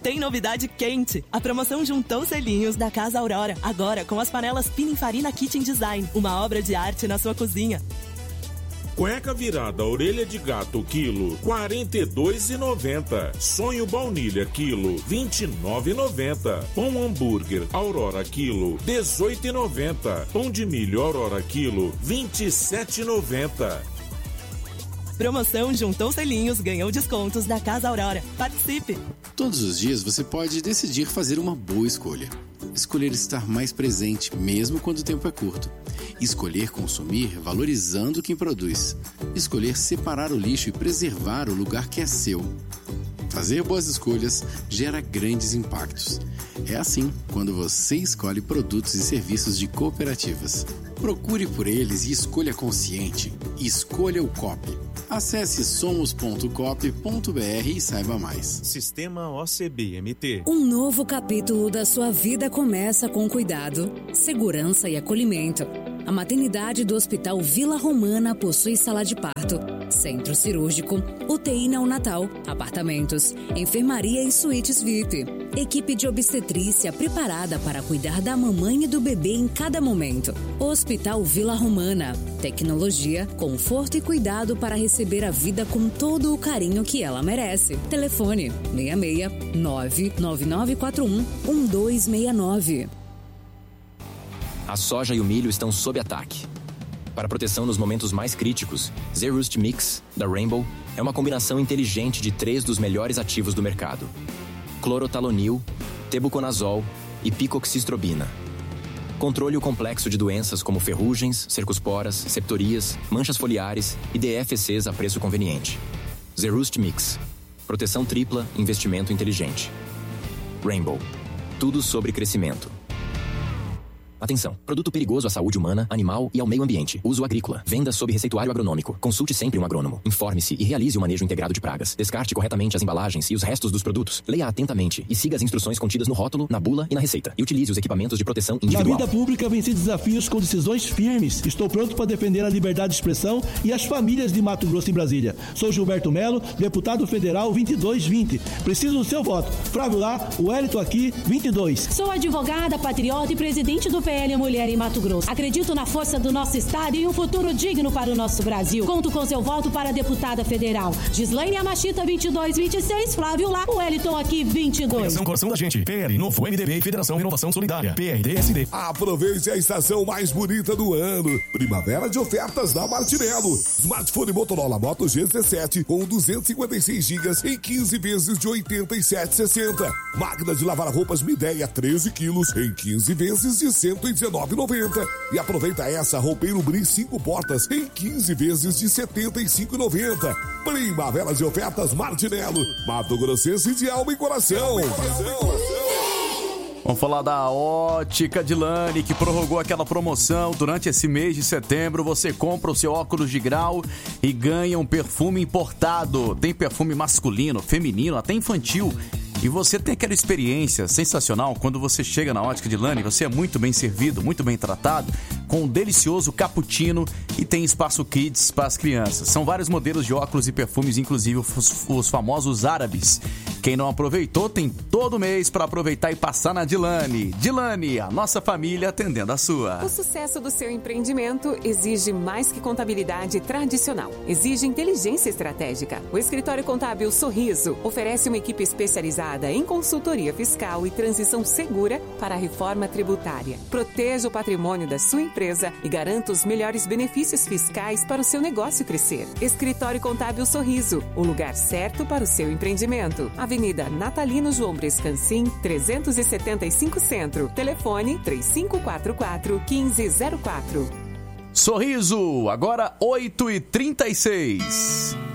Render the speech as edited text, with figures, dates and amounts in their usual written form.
tem novidade quente. A promoção juntou selinhos da Casa Aurora. Agora com as panelas Pininfarina Kitchen Design. Uma obra de arte na sua cozinha. Cueca virada orelha de gato quilo, R$ 42,90. Sonho baunilha quilo, R$ 29,90. Pão hambúrguer Aurora quilo, R$ 18,90. Pão de milho Aurora quilo, R$ 27,90. Promoção juntou selinhos, ganhou descontos da Casa Aurora. Participe! Todos os dias você pode decidir fazer uma boa escolha. Escolher estar mais presente, mesmo quando o tempo é curto. Escolher consumir valorizando quem produz. Escolher separar o lixo e preservar o lugar que é seu. Fazer boas escolhas gera grandes impactos. É assim quando você escolhe produtos e serviços de cooperativas. Procure por eles e escolha consciente. Escolha o COP. Acesse somos.cop.br e saiba mais. Sistema OCB-MT. Um novo capítulo da sua vida começa com cuidado, segurança e acolhimento. A maternidade do Hospital Vila Romana possui sala de parto, centro cirúrgico, UTI neonatal, apartamentos, enfermaria e suítes VIP. Equipe de obstetrícia preparada para cuidar da mamãe e do bebê em cada momento. Hospital Vila Romana. Tecnologia, conforto e cuidado para receber a vida com todo o carinho que ela merece. Telefone 66 99941 1269. A soja e o milho estão sob ataque. Para proteção nos momentos mais críticos, Zerust Mix, da Rainbow, é uma combinação inteligente de 3 dos melhores ativos do mercado: clorotalonil, tebuconazol e picoxistrobina. Controle o complexo de doenças como ferrugens, cercosporas, septorias, manchas foliares e DFCs a preço conveniente. Zerust Mix. Proteção tripla, investimento inteligente. Rainbow. Tudo sobre crescimento. Atenção! Produto perigoso à saúde humana, animal e ao meio ambiente. Uso agrícola. Venda sob receituário agronômico. Consulte sempre um agrônomo. Informe-se e realize o manejo integrado de pragas. Descarte corretamente as embalagens e os restos dos produtos. Leia atentamente e siga as instruções contidas no rótulo, na bula e na receita. E utilize os equipamentos de proteção individual. Na vida pública, venci desafios com decisões firmes. Estou pronto para defender a liberdade de expressão e as famílias de Mato Grosso e Brasília. Sou Gilberto Melo, deputado federal 2220. Preciso do seu voto. Flávio lá, Wellington aqui, 22. Sou advogada, patriota e presidente do PL Mulher em Mato Grosso. Acredito na força do nosso estado e um futuro digno para o nosso Brasil. Conto com seu voto para deputada federal. Gislaine Amachita, 2226. Flávio lá, Wellington aqui, 22. Coração da gente. PL, Novo MDB, Federação Renovação Solidária. PRDSD. Aproveite a estação mais bonita do ano. Primavera de ofertas da Martinello. Smartphone Motorola Moto G17 com 256 GB em 15 vezes de R$ 87,60. Máquina de lavar roupas Midea 13 quilos em 15 vezes de R$ 119,90. E aproveita essa roupeiro Bri 5 portas em 15 vezes de R$ 75,90. Primavera de ofertas Martinello. Mato Grossense de alma e coração. Vamos falar da Ótica Dilane, que prorrogou aquela promoção. Durante esse mês de setembro, você compra o seu óculos de grau e ganha um perfume importado. Tem perfume masculino, feminino, até infantil. E você tem aquela experiência sensacional quando você chega na Ótica Dilane, você é muito bem servido, muito bem tratado, com um delicioso cappuccino e tem espaço kids para as crianças. São vários modelos de óculos e perfumes, inclusive os famosos árabes. Quem não aproveitou, tem todo mês para aproveitar e passar na Dilane. Dilane, a nossa família atendendo a sua. O sucesso do seu empreendimento exige mais que contabilidade tradicional. Exige inteligência estratégica. O Escritório Contábil Sorriso oferece uma equipe especializada em consultoria fiscal e transição segura para a reforma tributária. Proteja o patrimônio da sua empresa e garanta os melhores benefícios fiscais para o seu negócio crescer. Escritório Contábil Sorriso, o lugar certo para o seu empreendimento. Avenida Natalino João Brescancin, 375 Centro. Telefone 3544-1504. Sorriso, agora 8h36.